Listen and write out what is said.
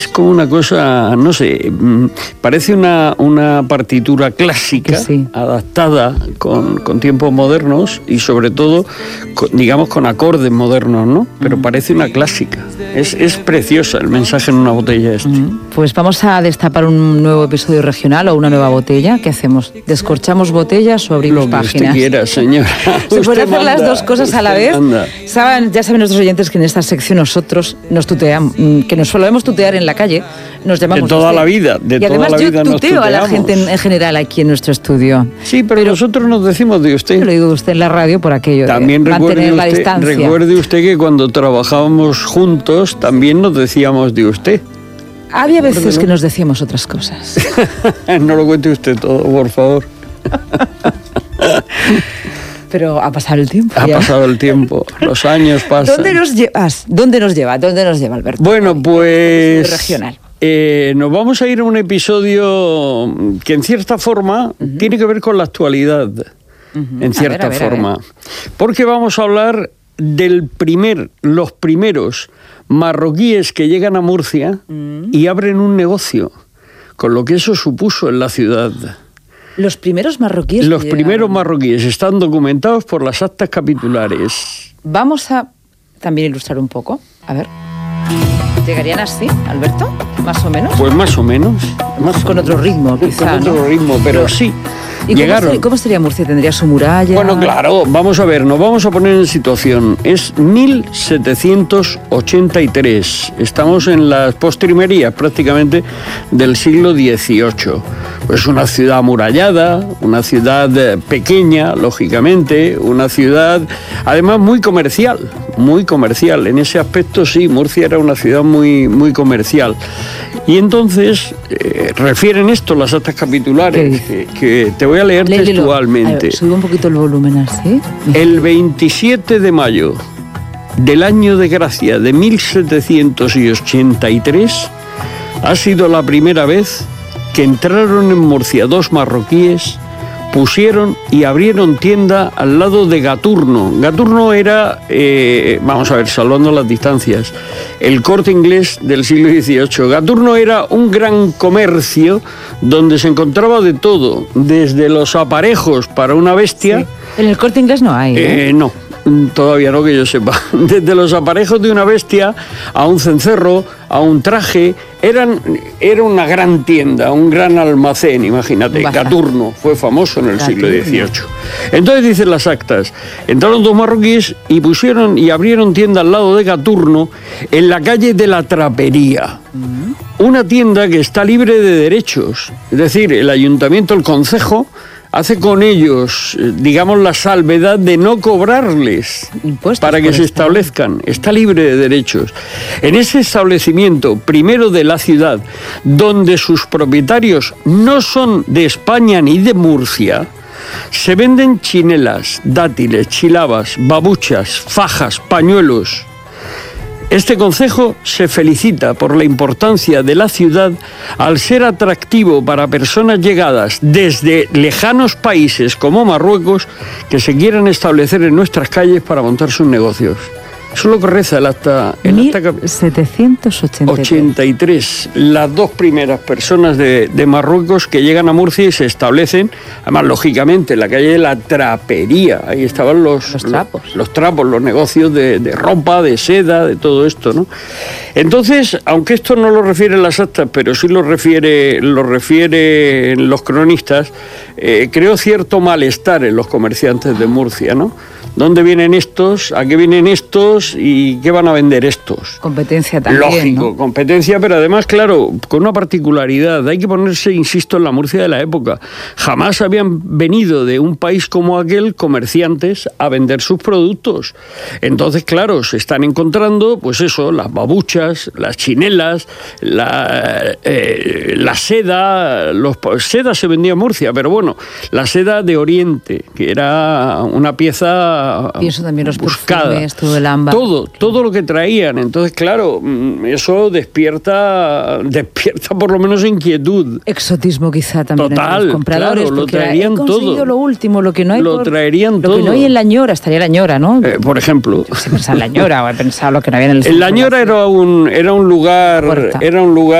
como una cosa, no sé, parece una partitura clásica, sí, adaptada con tiempos modernos y sobre todo, digamos, con acordes modernos, ¿no? Pero parece una clásica. Es preciosa el mensaje en una botella este. Pues vamos a destapar un nuevo episodio regional o una nueva botella. ¿Qué hacemos? ¿Descorchamos botellas o abrimos páginas? Lo que usted quiera, señora. ¿Se puede hacer las dos cosas a la vez? Ya saben nuestros oyentes que en esta sección nosotros nos tuteamos, que nos solemos tutear en la calle, nos llamamos de toda la vida, y además yo tuteo a la gente en general aquí en nuestro estudio. Sí, pero nosotros nos decimos de usted. Yo lo digo de usted en la radio por aquello también de mantener la distancia. Recuerde usted que cuando trabajábamos juntos también nos decíamos de usted. Había veces que nos decíamos otras cosas. No lo cuente usted todo, por favor. Pero ha pasado el tiempo. Ha pasado el tiempo, los años pasan. ¿Dónde nos llevas? ¿Dónde nos lleva, Alberto? Bueno, pues regional. Nos vamos a ir a un episodio que en cierta forma tiene que ver con la actualidad, en cierta forma. Porque vamos a hablar los primeros marroquíes que llegan a Murcia y abren un negocio, con lo que eso supuso en la ciudad. Los primeros marroquíes. Los primeros marroquíes están documentados por las actas capitulares. Vamos a también ilustrar un poco. A ver. ¿Llegarían así, Alberto? ¿Más o menos? Pues más o menos. Con otro ritmo, quizá. Con otro ritmo, pero sí. ¿Y llegaron? ¿Cómo sería Murcia? ¿Tendría su muralla? Bueno, claro, vamos a ver, nos vamos a poner en situación. Es 1783. Estamos en las postrimerías prácticamente del siglo XVIII. Pues una ciudad amurallada, una ciudad pequeña, lógicamente, una ciudad además muy comercial. En ese aspecto sí, Murcia era una ciudad muy, muy comercial. Y entonces refieren esto las actas capitulares, que te voy a leer textualmente. Sube un poquito el volumen así. El 27 de mayo del año de gracia de 1783 ha sido la primera vez que entraron en Murcia dos marroquíes, pusieron y abrieron tienda al lado de Gaturno. Gaturno era, vamos a ver, salvando las distancias, el Corte Inglés del siglo XVIII. Gaturno era un gran comercio donde se encontraba de todo, desde los aparejos para una bestia. Sí. En el Corte Inglés no hay, No, todavía no que yo sepa. Desde los aparejos de una bestia a un cencerro, a un traje, era una gran tienda, un gran almacén, imagínate. Gaturno fue famoso en el siglo XVIII. Entonces dicen las actas, entraron dos marroquíes y pusieron y abrieron tienda al lado de Gaturno en la calle de la Trapería. Una tienda que está libre de derechos, es decir, el ayuntamiento, el concejo, hace con ellos, digamos, la salvedad de no cobrarles impuestos para que se establezcan. Está libre de derechos. En ese establecimiento, primero de la ciudad, donde sus propietarios no son de España ni de Murcia, se venden chinelas, dátiles, chilabas, babuchas, fajas, pañuelos. Este concejo se felicita por la importancia de la ciudad al ser atractivo para personas llegadas desde lejanos países como Marruecos que se quieran establecer en nuestras calles para montar sus negocios. Eso es lo que reza el acta. 1783. Las dos primeras personas de Marruecos que llegan a Murcia y se establecen, además, lógicamente, en la calle de la Trapería. Ahí estaban los trapos, los negocios de ropa, de seda, de todo esto, ¿no? Entonces, aunque esto no lo refieren las actas, pero sí lo refieren los cronistas, creo cierto malestar en los comerciantes de Murcia, ¿no? ¿Dónde vienen estos? ¿A qué vienen estos? ¿Y qué van a vender estos? Competencia también, lógico, ¿no? Competencia, pero además, claro, con una particularidad. Hay que ponerse, insisto, en la Murcia de la época. Jamás habían venido de un país como aquel comerciantes a vender sus productos. Entonces, claro, se están encontrando, pues eso, las babuchas, las chinelas, la seda. Seda se vendía en Murcia, pero bueno, la seda de Oriente, que era una pieza ropa pienso también los buscada. Perfumes, todo el ámbar. Todo lo que traían. Entonces, claro, eso despierta por lo menos inquietud. Exotismo quizá también. Total, entre los compradores, claro, lo porque traerían he conseguido todo. Lo último, lo que no hay. Lo traerían todo. Lo que no hay en la Ñora, estaría la Ñora, ¿no? Por ejemplo. Yo he pensado en la Ñora, o he pensado lo que no había en el La Ñora era un lugar. Puerta. Era un lugar